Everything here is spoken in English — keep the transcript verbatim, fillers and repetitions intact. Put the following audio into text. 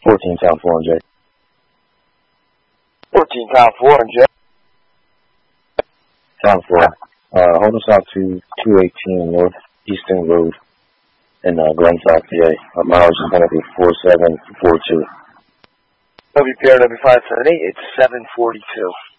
fourteen Town four hundred. fourteen Town four hundred. Town four. Uh, hold us out to two eighteen North Eastern Road in uh, Glenside, P A. Our mileage is going to be four seven four two. W P R W five seven eight, it's seven forty-two.